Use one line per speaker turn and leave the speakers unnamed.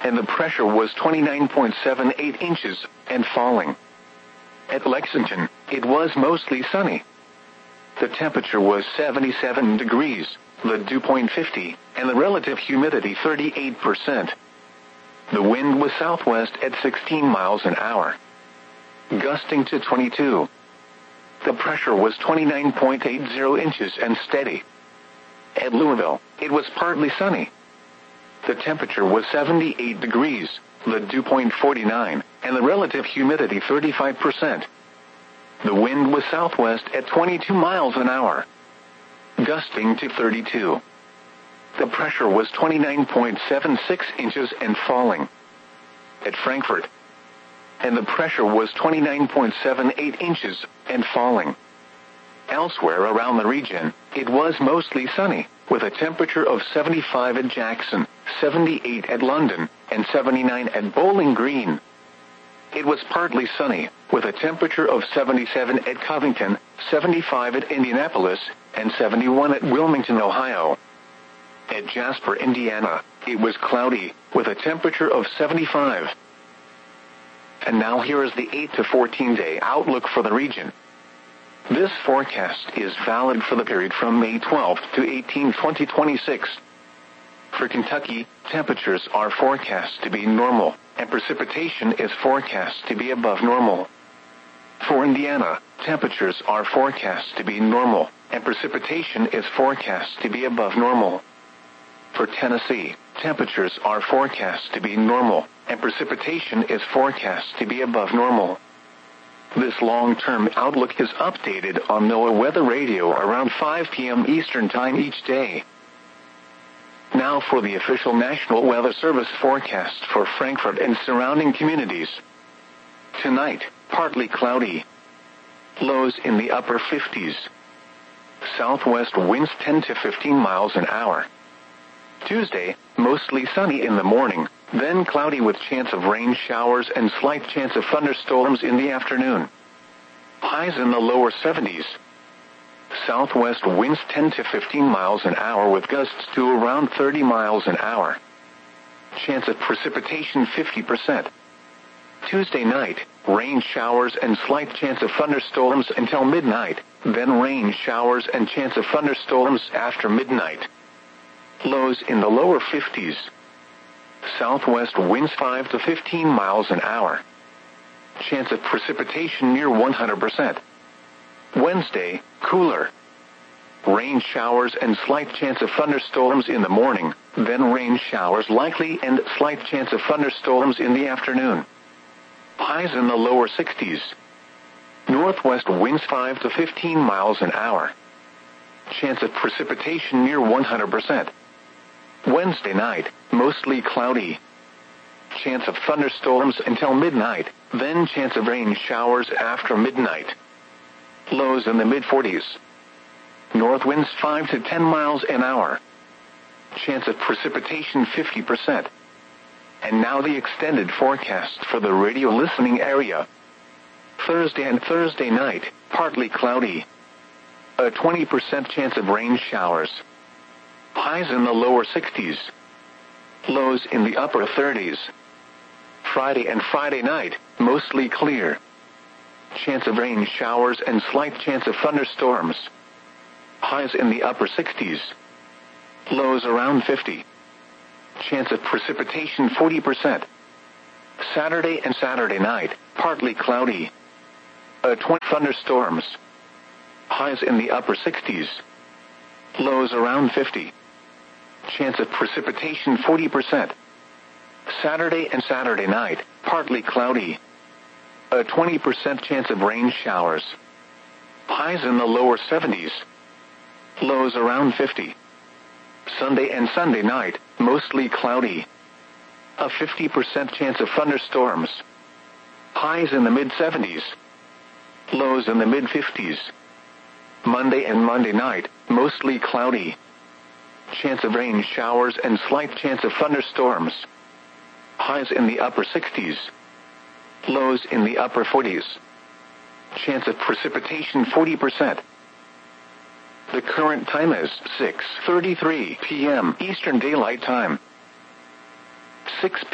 and the pressure was 29.78 inches, and falling. At Lexington, it was mostly sunny. The temperature was 77 degrees, the dew point 50, and the relative humidity 38%. The wind was southwest at 16 miles an hour, gusting to 22. The pressure was 29.80 inches and steady. At Louisville, it was partly sunny. The temperature was 78 degrees, the dew point 49, and the relative humidity 35%. The wind was southwest at 22 miles an hour, gusting to 32. The pressure was 29.76 inches and falling. At Frankfort, and the pressure was 29.78 inches and falling. Elsewhere around the region, it was mostly sunny, with a temperature of 75 at Jackson, 78 at London, and 79 at Bowling Green. It was partly sunny, with a temperature of 77 at Covington, 75 at Indianapolis, and 71 at Wilmington, Ohio. At Jasper, Indiana, it was cloudy, with a temperature of 75. And now here is the 8 to 14-day outlook for the region. This forecast is valid for the period from May 12 to 18, 2026. For Kentucky, temperatures are forecast to be normal, and precipitation is forecast to be above normal. For Indiana, temperatures are forecast to be normal, and precipitation is forecast to be above normal. For Tennessee, temperatures are forecast to be normal, and precipitation is forecast to be above normal. This long-term outlook is updated on NOAA Weather Radio around 5 p.m. Eastern Time each day. Now for the official National Weather Service forecast for Frankfort and surrounding communities. Tonight, partly cloudy. Lows in the upper 50s. Southwest winds 10 to 15 miles an hour. Tuesday, mostly sunny in the morning, then cloudy with chance of rain showers and slight chance of thunderstorms in the afternoon. Highs in the lower 70s. Southwest winds 10 to 15 miles an hour with gusts to around 30 miles an hour. Chance of precipitation 50%. Tuesday night, rain showers and slight chance of thunderstorms until midnight, then rain showers and chance of thunderstorms after midnight. Lows in the lower 50s. Southwest winds 5 to 15 miles an hour. Chance of precipitation near 100%. Wednesday, cooler. Rain showers and slight chance of thunderstorms in the morning, then rain showers likely and slight chance of thunderstorms in the afternoon. Highs in the lower 60s. Northwest winds 5 to 15 miles an hour. Chance of precipitation near 100%. Wednesday night, mostly cloudy. Chance of thunderstorms until midnight, then chance of rain showers after midnight. Lows in the mid-40s. North winds 5 to 10 miles an hour. Chance of precipitation 50%. And now the extended forecast for the radio listening area. Thursday and Thursday night, partly cloudy. A 20% chance of rain showers. Highs in the lower 60s. Lows in the upper 30s. Friday and Friday night, mostly clear. Chance of rain showers and slight chance of thunderstorms. Highs in the upper 60s. Lows around 50. Chance of precipitation 40%. Saturday and Saturday night, partly cloudy. A 20 thunderstorms. Highs in the upper 60s. Lows around 50. Chance of precipitation 40%. Saturday and Saturday night, partly cloudy. A 20% chance of rain showers. Highs in the lower 70s. Lows around 50. Sunday and Sunday night, mostly cloudy. A 50% chance of thunderstorms. Highs in the mid-70s. Lows in the mid-50s. Monday and Monday night, mostly cloudy. Chance of rain showers and slight chance of thunderstorms. Highs in the upper 60s. Lows in the upper 40s. Chance of precipitation 40%. The current time is 6:33 p.m. Eastern Daylight Time. 6 p.m.